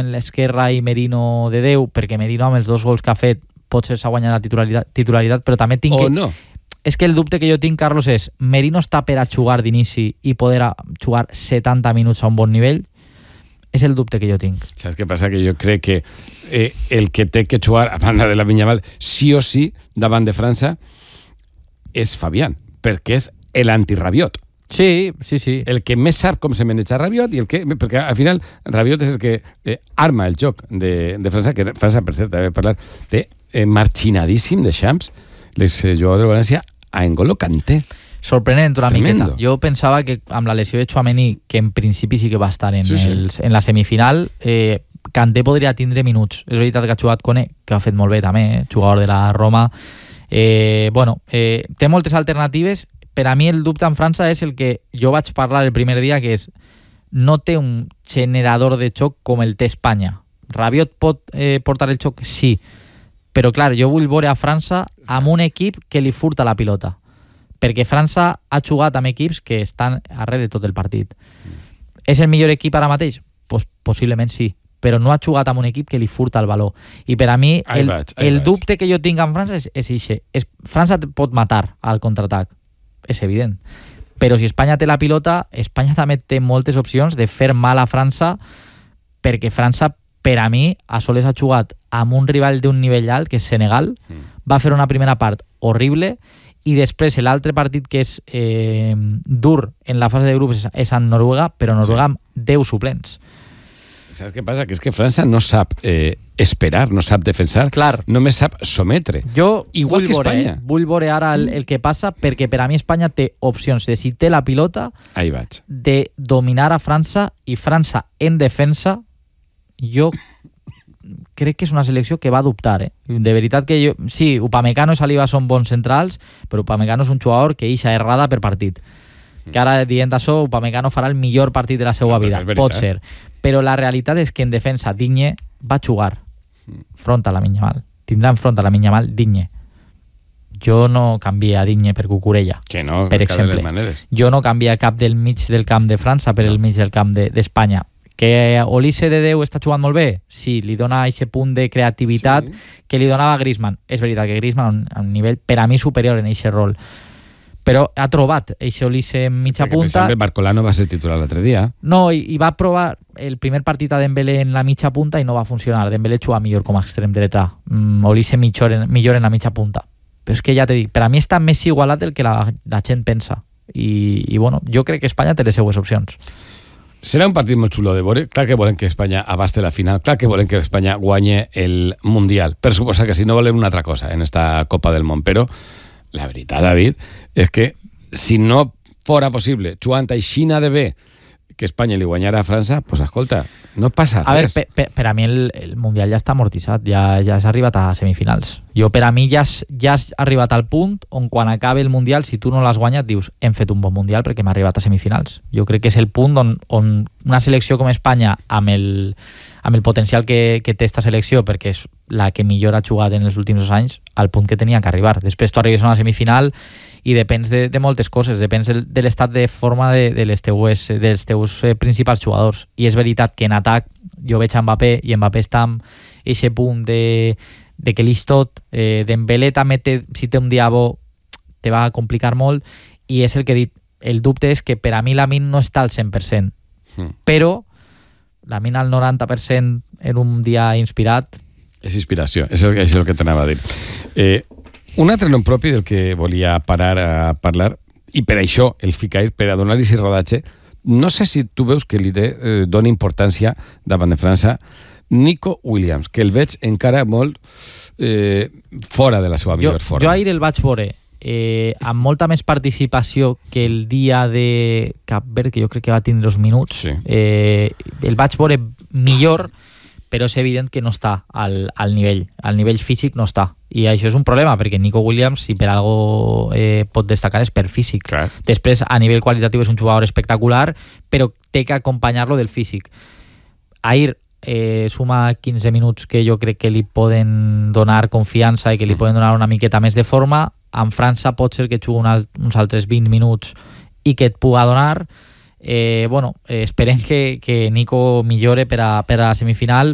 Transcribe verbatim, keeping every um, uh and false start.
en l'esquerra i Merino de deu, perquè Merino amb els dos gols que ha fet potser s'ha guanyat la titularitat, titularitat però també tinc o que... no. És que el dubte que jo tinc, Carlos, és Merino està per a jugar d'inici i poder a jugar setanta minuts a un bon nivell? És el dubte que jo tinc. Saps què passa? Que jo crec que eh, el que té que jugar, a banda de Lamine Yamal, sí o sí, davant de França, és Fabián, perquè és l'anti-Rabiot. Sí, sí, sí. El que més sap com se maneja Rabiot, i el que, perquè al final Rabiot és el que eh, arma el joc de, de França, que França, per cert, també parlar, té eh, marginadíssim de Champs, les eh, jugadors de València, a N'Golo Kanté. Sorprenent una Tremendo. miqueta. Jo pensava que amb la lesió de Tchouaméni, que en principi sí que va estar en, Sí, sí. els, en la semifinal, eh, Kanté podria tindre minuts. És veritat que ha jugat Koné, que ha fet molt bé també, eh, jugador de la Roma. Eh, bueno, eh, té moltes alternatives. Per a mi el dubte en França és el que jo vaig parlar el primer dia, que és no té un generador de xoc com el té Espanya. Rabiot pot eh, portar el xoc? Sí. Però clar, jo vull veure a França amb un equip que li furta la pilota, perquè França ha jugat amb equips que estan arrere tot el partit. Mm. És el millor equip ara mateix? Pues, possiblement sí, però no ha jugat amb un equip que li furta el valor. I per a mi, Ahí el, vaig, ahí el vaig. dubte que jo tinc en França és, és ixe. És, França pot matar al contraatac, és evident. Però si Espanya té la pilota, Espanya també té moltes opcions de fer mal a França, perquè França, per a mi, a soles ha jugat amb un rival d'un nivell alt, que és Senegal, mm. va fer una primera part horrible, i després l'altre partit que és eh, dur en la fase de grups és, és en Noruega, però Noruega sí. amb deu suplents. Saps què passa? Que és que França no sap eh, esperar, no sap defensar, Clar. només sap sometre. Jo Igual vull que veure, Espanya. Eh? Vull veure ara el, el que passa, perquè per a mi Espanya té opcions de, si té la pilota, Ahí vaig. de dominar a França, i França en defensa, jo crec que és una selecció que va dubtar, eh? De veritat que jo... Sí, Upamecano i Saliba són bons centrals, però Upamecano és un jugador que eixa errada per partit. Que ara, dient això, Upamecano farà el millor partit de la seva No, vida. és veritat. Pot ser. Però la realitat és que en defensa Digne va jugar front a Lamine Yamal. Tindrà enfront a Lamine Yamal Digne. Jo no canvia a Digne per Cucurella, Que no, per de cap de exemple. les maneres. Jo no canvia cap del mig del camp de França per el mig del camp d'Espanya. De, que Olise de deu està jugant molt bé? Sí, li dona aquest punt de creativitat Sí. que li donava Griezmann. És veritat que Griezmann a un nivell per a mi superior en aquest rol. Però ha trobat aquest Olise en mitja Perquè punta. pensem que Barcolà no va ser titular l'altre dia. No, i, i va provar el primer partit a Dembélé en la mitja punta i no va funcionar. Dembélé juga millor com a extrem dreta. Mm, Olise millor en, millor en la mitja punta. Però és que ja t'he dit, per a mi està més igualat del que la, la gent pensa. I, i bueno, jo crec que Espanya té les seues opcions. Serà un partit molt xulo de veure. Clar que volen que Espanya abaste la final. Clar que volen que Espanya guanye el Mundial. Per suposar que si no volen una altra cosa en esta Copa del Món. Però la veritat, David, és que si no fora possible jugant aixina de bé que Espanya li guanyara a França, doncs pues, escolta, no passa res. A veure, per, per, per a mi el, el Mundial ja està amortitzat, ja, ja has arribat a semifinals. Jo, per a mi, ja has, ja has arribat al punt on quan acabe el Mundial, si tu no l'has guanyat, dius, hem fet un bon Mundial perquè m'ha arribat a semifinals. Jo crec que és el punt on, on una selecció com Espanya, amb el, amb el potencial que, que té esta selecció, perquè és la que millor ha jugat en els últims dos anys, al punt que tenia que arribar. Després tu arribes a una semifinal i depens de, de moltes coses, depens de, de l'estat de forma de, de les teues, dels teus eh, principals jugadors. I és veritat que en atac jo veig a Mbappé, i Mbappé està amb aquest punt de, de que l'ix tot, eh, Dembélé també té, si té un dia bo te va complicar molt, i és el que he dit, el dubte és que per a mi Lamine no està al cent per cent, mm. però Lamine al noranta per cent en un dia inspirat... És inspiració, és el, és el que t'anava a dir. Eh, un altre nom propi del que volia parar a parlar, i per això el ficair, per a donar-li si rodatge, no sé si tu veus que li de, eh, dona importància davant de França Nico Williams, que el veig encara molt eh, fora de la seva millor jo, forma. Jo ahir el vaig veure eh, amb molta més participació que el dia de Cap Verd, que jo crec que va tindre els minuts. Sí. Eh, el vaig veure millor, però és evident que no està al, al nivell. Al nivell físic no està. I això és un problema, perquè Nico Williams, si per algo eh, pot destacar, és per físic. Clar. Després, a nivell qualitatiu, és un jugador espectacular, però té que acompanyar-lo del físic. Ahir eh, suma quinze minuts que jo crec que li poden donar confiança i que li poden donar una miqueta més de forma. En França pot ser que jugui un alt, uns altres vint minuts i que et puga donar... Eh, bueno, eh, esperem que, que Nico millore per a, per a la semifinal,